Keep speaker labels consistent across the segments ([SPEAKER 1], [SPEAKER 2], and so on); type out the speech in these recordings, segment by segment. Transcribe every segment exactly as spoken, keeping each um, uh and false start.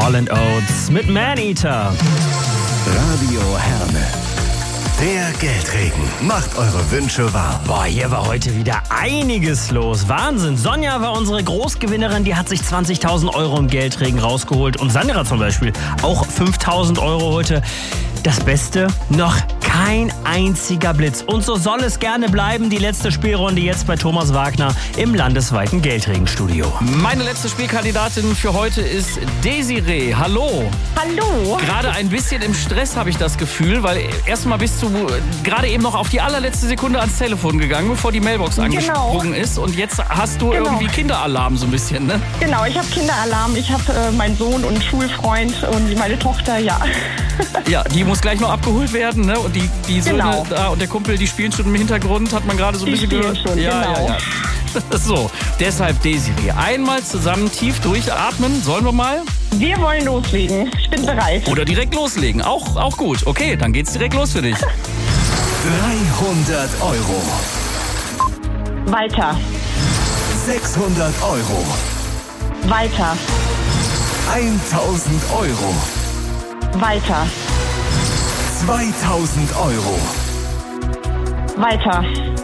[SPEAKER 1] Hall and Oates mit Maneater.
[SPEAKER 2] Radio Herne. Der Geldregen macht eure Wünsche wahr.
[SPEAKER 1] Boah, hier war heute wieder einiges los. Wahnsinn. Sonja war unsere Großgewinnerin. Die hat sich zwanzigtausend Euro im Geldregen rausgeholt. Und Sandra zum Beispiel auch fünftausend Euro heute. Das Beste, noch kein einziger Blitz. Und so soll es gerne bleiben. Die letzte Spielrunde jetzt bei Thomas Wagner im landesweiten Geldregenstudio.
[SPEAKER 3] Meine letzte Spielkandidatin für heute ist Desiree. Hallo.
[SPEAKER 4] Hallo.
[SPEAKER 3] Gerade ein bisschen im Stress habe ich das Gefühl, weil erstmal bist du gerade eben noch auf die allerletzte Sekunde ans Telefon gegangen, bevor die Mailbox angesprungen ist. Und jetzt hast du
[SPEAKER 4] Genau.
[SPEAKER 3] irgendwie Kinderalarm so ein bisschen, ne?
[SPEAKER 4] Genau, ich habe Kinderalarm. Ich habe äh, meinen Sohn und einen Schulfreund und meine Tochter, ja.
[SPEAKER 3] Ja, die muss gleich noch abgeholt werden, ne? Und die, die Söhne
[SPEAKER 4] Genau.
[SPEAKER 3] da und der Kumpel, die spielen schon im Hintergrund, hat man gerade so ein
[SPEAKER 4] Die
[SPEAKER 3] bisschen
[SPEAKER 4] spielen
[SPEAKER 3] gehört.
[SPEAKER 4] schon,
[SPEAKER 3] ja,
[SPEAKER 4] genau.
[SPEAKER 3] ja, ja. So, deshalb Desiree. Einmal zusammen tief durchatmen. Sollen wir mal?
[SPEAKER 4] Wir wollen loslegen. Ich bin bereit.
[SPEAKER 3] Oder direkt loslegen. Auch, auch gut. Okay, dann geht's direkt los für dich.
[SPEAKER 2] dreihundert Euro.
[SPEAKER 4] Weiter.
[SPEAKER 2] sechshundert Euro.
[SPEAKER 4] Weiter.
[SPEAKER 2] tausend Euro.
[SPEAKER 4] Weiter.
[SPEAKER 2] zweitausend Euro.
[SPEAKER 4] Weiter.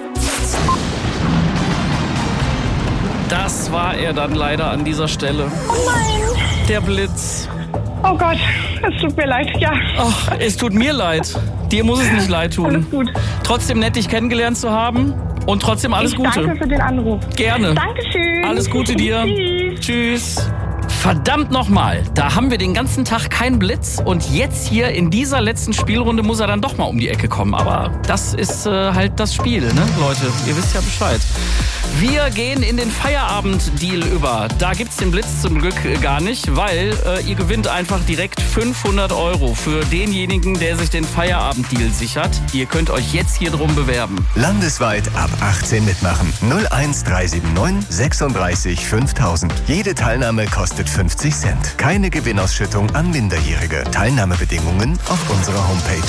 [SPEAKER 3] Das war er dann leider an dieser Stelle.
[SPEAKER 4] Oh nein.
[SPEAKER 3] Der Blitz.
[SPEAKER 4] Oh Gott, es tut mir leid. Ja,
[SPEAKER 3] Ach, es tut mir leid. Dir muss es nicht leid tun.
[SPEAKER 4] alles gut.
[SPEAKER 3] Trotzdem nett, dich kennengelernt zu haben. Und trotzdem alles
[SPEAKER 4] ich
[SPEAKER 3] Gute.
[SPEAKER 4] danke für den Anruf.
[SPEAKER 3] Gerne.
[SPEAKER 4] Dankeschön.
[SPEAKER 3] Alles Gute dir.
[SPEAKER 4] Tschüss.
[SPEAKER 3] Tschüss. Verdammt nochmal, da haben wir den ganzen Tag keinen Blitz und jetzt hier in dieser letzten Spielrunde muss er dann doch mal um die Ecke kommen. Aber das ist äh, halt das Spiel, ne, Leute? Ihr wisst ja Bescheid. Wir gehen in den Feierabend-Deal über. Da gibt's den Blitz zum Glück gar nicht, weil äh, ihr gewinnt einfach direkt fünfhundert Euro für denjenigen, der sich den Feierabend-Deal sichert. Ihr könnt euch jetzt hier drum bewerben.
[SPEAKER 2] Landesweit ab achtzehn mitmachen. null eins drei sieben neun sechsunddreißig fünftausend. Jede Teilnahme kostet fünfzig Cent. Keine Gewinnausschüttung an Minderjährige. Teilnahmebedingungen auf unserer Homepage.